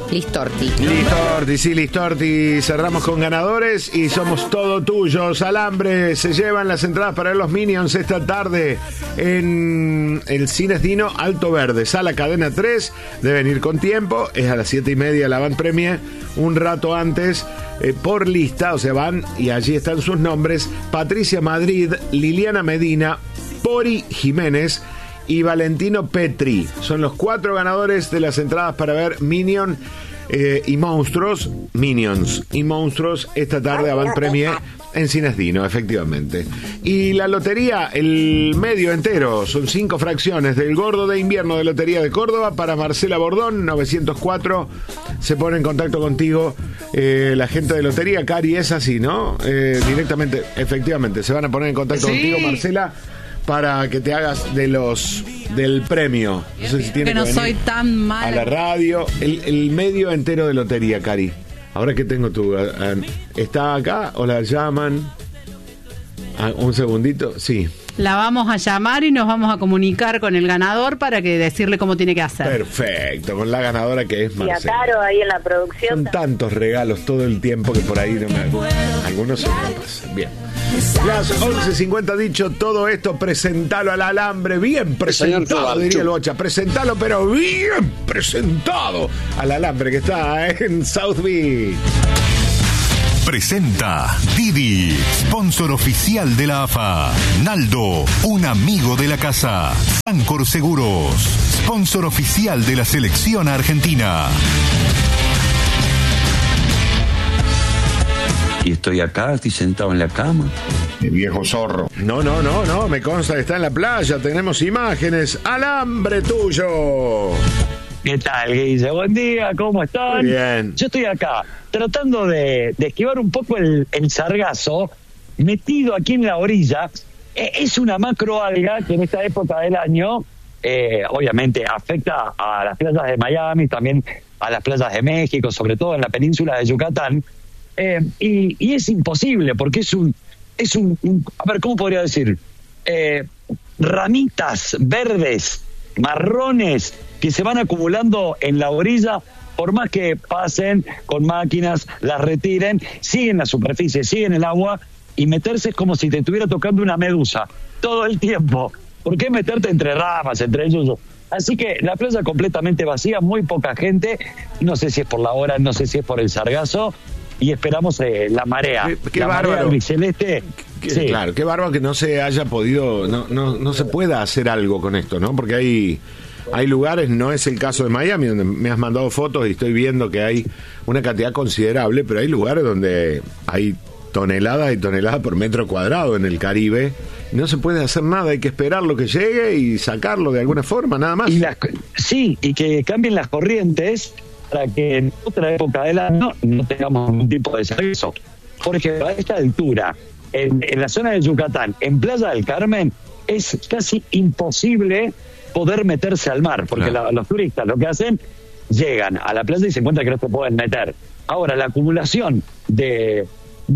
Listorti. Listorti, sí, Listorti. Cerramos con ganadores y somos todo tuyos. Alambre, se llevan las entradas para ver los Minions esta tarde en el Cines Dino Alto Verde, sala Cadena 3. Deben ir con tiempo, es a las 7:30 la van premiere, un rato antes, por lista, o sea, van y allí están sus nombres: Patricia Madrid, Liliana Medina, Pori Jiménez y Valentino Petri. Son los 4 ganadores de las entradas para ver Minions y Monstruos esta tarde, avant premier en Cines Dino, efectivamente. Y la lotería, el medio entero, son 5 fracciones del Gordo de Invierno de Lotería de Córdoba para Marcela Bordón, 904. Se pone en contacto contigo la gente de lotería. Cari, es así, ¿no? Directamente, efectivamente, se van a poner en contacto contigo, Marcela, para que te hagas del premio. No sé si tiene que no soy tan mala. A la radio, el medio entero de lotería, Cari. Ahora que tengo ¿está acá o la llaman? Un segundito, sí. La vamos a llamar y nos vamos a comunicar con el ganador para que decirle cómo tiene que hacer. Perfecto, con la ganadora que es Marcela. Y a Caro ahí en la producción. Son tantos regalos todo el tiempo que por ahí no me... Algunos se me pasan. Bien. Las 11:50 dicho todo esto, presentalo al Alambre, bien presentado, diría el Bocha, presentalo pero bien presentado al Alambre que está en South Beach. Presenta Didi, sponsor oficial de la AFA. Naldo, un amigo de la casa. Sancor Seguros, sponsor oficial de la selección argentina. Y estoy acá, estoy sentado en la cama. El viejo zorro. No, me consta que está en la playa, tenemos imágenes. Alambre tuyo. ¿Qué tal, Guille? Buen día, ¿cómo están? Muy bien. Yo estoy acá tratando de esquivar un poco el sargazo, metido aquí en la orilla. Es una macroalga que en esta época del año, obviamente, afecta a las playas de Miami, también a las playas de México, sobre todo en la península de Yucatán. Y es imposible, porque es un a ver, ¿cómo podría decir? Ramitas verdes, marrones, que se van acumulando en la orilla, por más que pasen con máquinas, las retiren, siguen la superficie, siguen el agua, y meterse es como si te estuviera tocando una medusa todo el tiempo. ¿Por qué meterte entre ramas, entre ellos? Así que la playa completamente vacía, muy poca gente, no sé si es por la hora, no sé si es por el sargazo, y esperamos la marea. Qué la bárbaro. Marea albiceleste. Sí. Claro, qué bárbaro que no se haya podido, no se pueda hacer algo con esto, ¿no? Porque hay lugares, no es el caso de Miami, donde me has mandado fotos y estoy viendo que hay una cantidad considerable, pero hay lugares donde hay toneladas y toneladas por metro cuadrado en el Caribe. No se puede hacer nada, hay que esperar lo que llegue y sacarlo de alguna forma, nada más. Y que cambien las corrientes para que en otra época del año no tengamos ningún tipo de sargazo. Por ejemplo, a esta altura, en la zona de Yucatán, en Playa del Carmen, es casi imposible poder meterse al mar, porque los turistas lo que hacen, llegan a la playa y se encuentran que no se pueden meter. Ahora, la acumulación del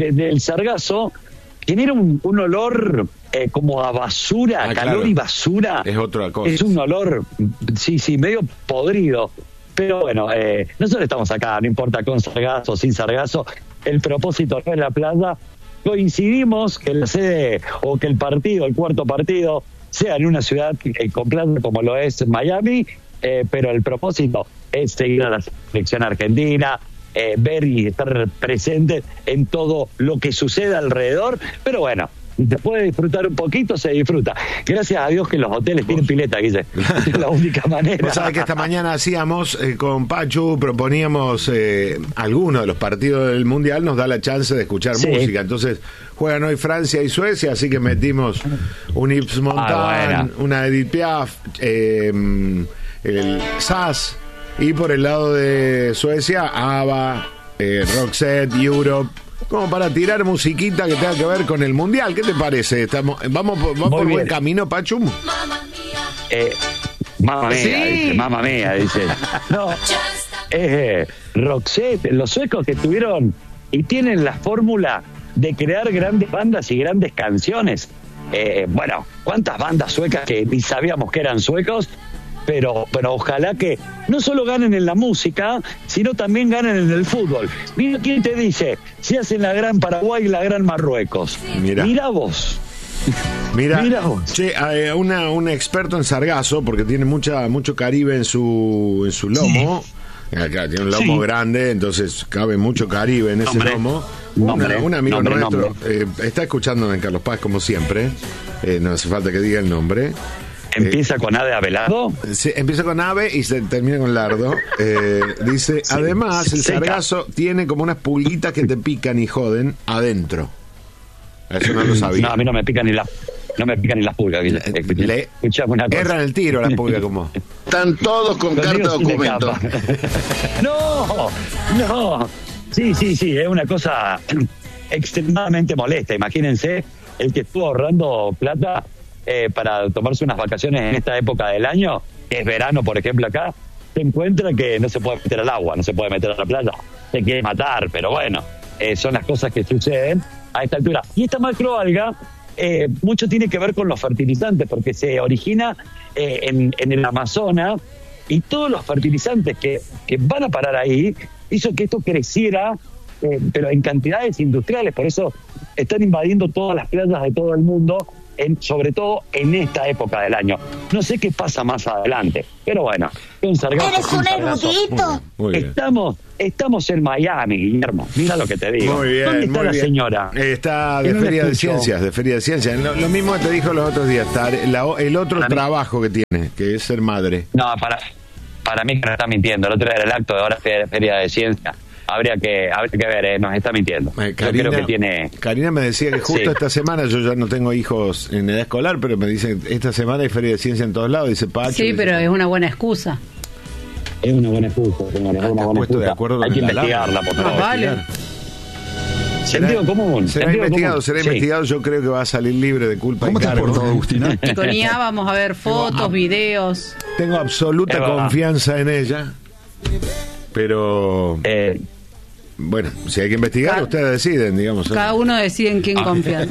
sargazo genera un olor como a basura, calor, claro, y basura. Es otra cosa. Es un olor, sí, medio podrido. Pero bueno, nosotros estamos acá, no importa con sargazo, sin sargazo, el propósito no es la playa. Coincidimos que la sede o que el cuarto partido, sea en una ciudad con playa como lo es Miami, pero el propósito es seguir a la selección argentina, ver y estar presente en todo lo que sucede alrededor. Pero bueno, se puede disfrutar un poquito, se disfruta. Gracias a Dios que los hoteles tienen pileta, Guille. Es la única manera. Vos sabés que esta mañana hacíamos con Pachu, proponíamos algunos de los partidos del Mundial, nos da la chance de escuchar música. Entonces juegan hoy Francia y Suecia, así que metimos un Yves Montand, una Edith Piaf, el SAS, y por el lado de Suecia, ABBA, Roxette, Europe, como para tirar musiquita que tenga que ver con el Mundial. ¿Qué te parece? ¿Vamos por buen camino, Pachu? Mamma mía, mamma mía, dice. No, Roxette, los suecos que tuvieron y tienen la fórmula de crear grandes bandas y grandes canciones. Bueno, ¿cuántas bandas suecas que ni sabíamos que eran suecos? pero ojalá que no solo ganen en la música, sino también ganen en el fútbol. Mira quién te dice, si hacen la gran Paraguay y la gran Marruecos. Mira vos. Mira che, un experto en sargazo, porque tiene mucho Caribe en su lomo. Acá tiene un lomo grande, entonces cabe mucho Caribe en ese lomo. Un amigo nuestro está escuchándonos en Carlos Paz como siempre. No hace falta que diga el nombre. ¿Empieza con A de Abelardo? Sí, empieza con ave y se termina con lardo. Dice, además, el sargazo tiene como unas pulguitas que te pican y joden adentro. Eso no lo sabía. No, a mí no me pican ni las pulgas. Escuchame una cosa. Erran el tiro las pulgas como. Están todos con carta documento. No. Sí, es una cosa extremadamente molesta. Imagínense el que estuvo ahorrando plata para tomarse unas vacaciones en esta época del año, que es verano, por ejemplo, acá, se encuentra que no se puede meter al agua, no se puede meter a la playa, se quiere matar, pero bueno, son las cosas que suceden a esta altura. Y esta macroalga mucho tiene que ver con los fertilizantes, porque se origina en el Amazonas, y todos los fertilizantes que van a parar ahí hizo que esto creciera, pero en cantidades industriales. Por eso están invadiendo todas las playas de todo el mundo, sobre todo en esta época del año. No sé qué pasa más adelante, pero bueno, un sargazo. ¡Eres un erudito! Muy bien. Estamos en Miami, Guillermo. Mira lo que te digo. Muy bien, ¿Dónde está la señora? Está de Feria de Ciencias, Lo mismo que te dijo los otros días. Está el otro trabajo que tiene, que es ser madre. No, para mí que nos está mintiendo. El otro era el acto de ahora Feria de Ciencias. Habría que ver, nos está mintiendo. Karina, yo creo que tiene... Karina me decía que justo esta semana, yo ya no tengo hijos en edad escolar, pero me dice esta semana hay Feria de Ciencia en todos lados, dice Pacho. Sí, pero es una buena excusa. Es una buena excusa, señores, es una buena excusa. De acuerdo, hay que investigarla, por favor. Vale. Sentido común. Será investigado, yo creo que va a salir libre de culpa. ¿Cómo te has portado, Agustina? Y con IA vamos a ver fotos, videos. Tengo absoluta confianza en ella, pero... bueno, si hay que investigar, ustedes deciden, digamos. Cada uno decide en quién confiar.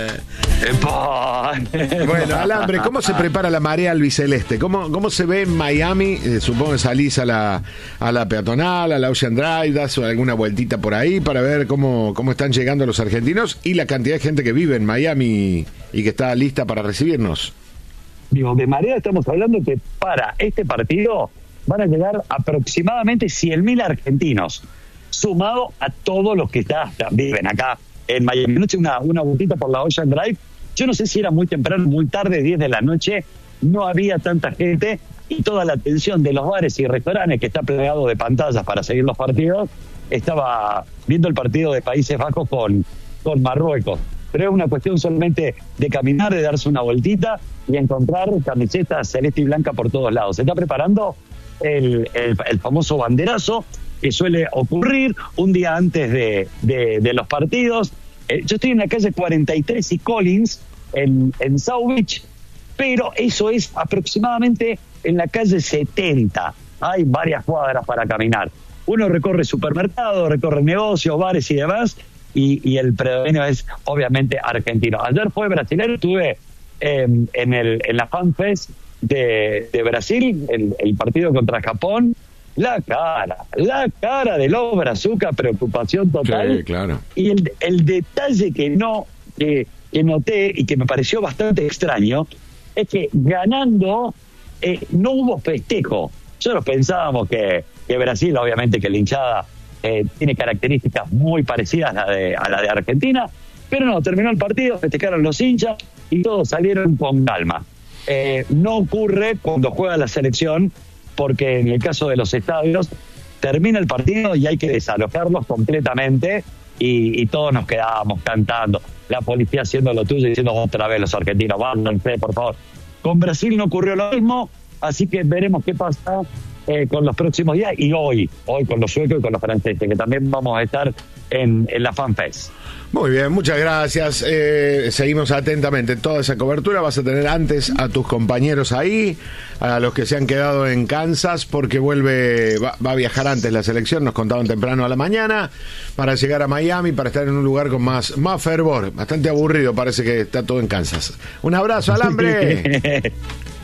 Bueno, Alambre, ¿cómo se prepara la marea albiceleste? ¿Cómo se ve en Miami? Supongo que salís a la peatonal, a la Ocean Drive, das alguna vueltita por ahí para ver cómo están llegando los argentinos y la cantidad de gente que vive en Miami y que está lista para recibirnos. Digo, de marea estamos hablando que para este partido van a llegar aproximadamente 100.000 argentinos, sumado a todos los que viven acá en Miami. Anoche una vueltita por la Ocean Drive, yo no sé si era muy temprano, muy tarde, 10 de la noche, no había tanta gente y toda la atención de los bares y restaurantes, que está plagado de pantallas para seguir los partidos, estaba viendo el partido de Países Bajos con Marruecos. Pero es una cuestión solamente de caminar, de darse una vueltita y encontrar camisetas celeste y blanca por todos lados. Se está preparando el famoso banderazo, que suele ocurrir un día antes de los partidos. Yo estoy en la calle 43 y Collins, en South Beach, pero eso es aproximadamente en la calle 70. Hay varias cuadras para caminar. Uno recorre supermercados, recorre negocios, bares y demás, y el predominio es obviamente argentino. Ayer fue brasilero, estuve en la Fan Fest de Brasil, el partido contra Japón. La cara de los brazucas, preocupación total. Sí, claro. Y el detalle que noté y que me pareció bastante extraño es que ganando no hubo festejo. Nosotros pensábamos que Brasil, obviamente que la hinchada tiene características muy parecidas a la de Argentina, pero no, terminó el partido, festejaron los hinchas y todos salieron con calma. No ocurre cuando juega la selección, porque en el caso de los estadios termina el partido y hay que desalojarlos completamente y todos nos quedábamos cantando, la policía haciendo lo tuyo y diciendo otra vez los argentinos, vámonos, por favor. Con Brasil no ocurrió lo mismo, así que veremos qué pasa con los próximos días y hoy con los suecos y con los franceses, que también vamos a estar en la Fan Fest. Muy bien, muchas gracias. Seguimos atentamente toda esa cobertura. Vas a tener antes a tus compañeros ahí, a los que se han quedado en Kansas, porque va a viajar antes la selección, nos contaban temprano a la mañana, para llegar a Miami, para estar en un lugar con más fervor. Bastante aburrido, parece que está todo en Kansas. Un abrazo, Alambre.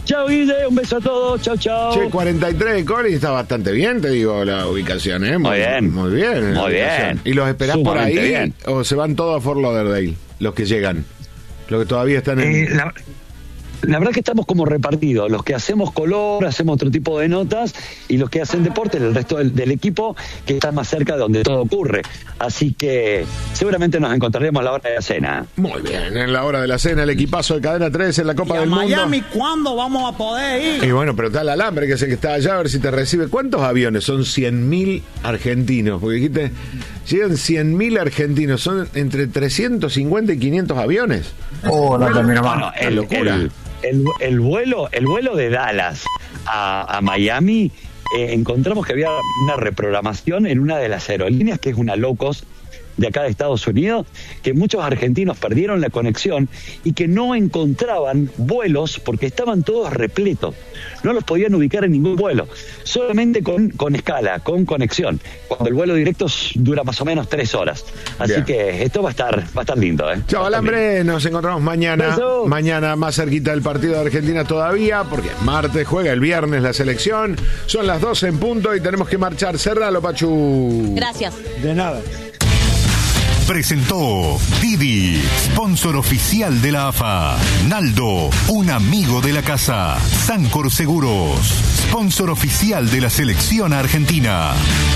Chao, Guille, un beso a todos. Chao, chao. Che, 43 de Collins está bastante bien, te digo, la ubicación, ¿eh? Muy bien. Muy bien. Muy bien. ¿Y los esperás por ahí? Bien. ¿O se van todos a Fort Lauderdale? Los que llegan. Los que todavía están en... La verdad que estamos como repartidos, los que hacemos color, hacemos otro tipo de notas, y los que hacen deporte, el resto del equipo que está más cerca de donde todo ocurre. Así que seguramente nos encontraremos a la hora de la cena. Muy bien, en la hora de la cena, el equipazo de Cadena 3 en la Copa del Mundo. Miami, ¿cuándo vamos a poder ir? Y bueno, pero está el Alambre, que es el que está allá, a ver si te recibe. ¿Cuántos aviones? Son 100.000 argentinos, porque dijiste, llegan 100.000 argentinos, son entre 350 y 500 aviones. No termino más. Bueno, Qué locura. El vuelo de Dallas a Miami, encontramos que había una reprogramación en una de las aerolíneas, que es una low cost de acá de Estados Unidos, que muchos argentinos perdieron la conexión y que no encontraban vuelos porque estaban todos repletos. No los podían ubicar en ningún vuelo, solamente con escala, con conexión, cuando el vuelo directo dura más o menos 3 horas. Así Bien. que esto va a estar lindo. Chao, Alambre, nos encontramos mañana. Beso. Mañana más cerquita del partido de Argentina todavía, porque martes juega, el viernes la selección. Son las 12 en punto y tenemos que marchar. Cerralo, Pachu. Gracias. De nada. Presentó Didi, sponsor oficial de la AFA. Naldo, un amigo de la casa. Sancor Seguros, sponsor oficial de la selección argentina.